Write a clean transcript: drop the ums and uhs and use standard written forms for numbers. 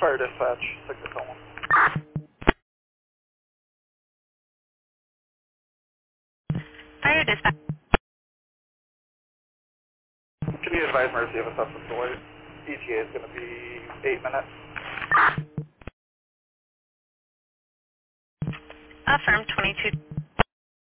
Fire dispatch, 601. Fire dispatch. Can you advise Mercy of a substance delay? ETA is going to be 8 minutes. Affirm 22.